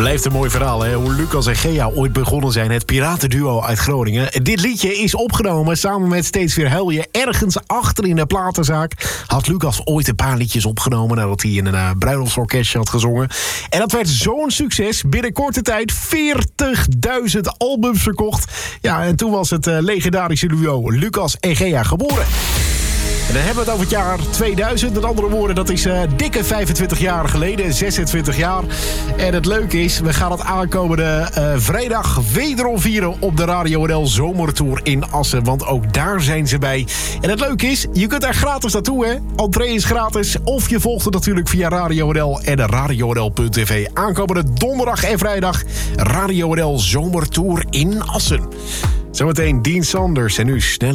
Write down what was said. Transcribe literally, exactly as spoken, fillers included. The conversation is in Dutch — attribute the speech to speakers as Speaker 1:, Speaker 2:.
Speaker 1: Blijft een mooi verhaal, hè? Hoe Lucas en Gea ooit begonnen zijn. Het piratenduo uit Groningen. Dit liedje is opgenomen samen met Steeds Weer Huil Je. Ergens achter in de platenzaak had Lucas ooit een paar liedjes opgenomen nadat hij in een uh, bruiloftsorkestje had gezongen. En dat werd zo'n succes. Binnen korte tijd veertigduizend albums verkocht. Ja, en toen was het uh, legendarische duo Lucas en Gea geboren. En dan hebben we het over het jaar tweeduizend. Met andere woorden, dat is uh, dikke vijfentwintig jaar geleden. zesentwintig jaar. En het leuke is, we gaan het aankomende uh, vrijdag wederom vieren op de Radio N L Zomertour in Assen. Want ook daar zijn ze bij. En het leuke is, je kunt daar gratis naartoe, hè. Entree is gratis. Of je volgt het natuurlijk via Radio N L en radio n l punt t v. Aankomende donderdag en vrijdag Radio N L Zomertour in Assen. Zometeen Dean Sanders en nu snel.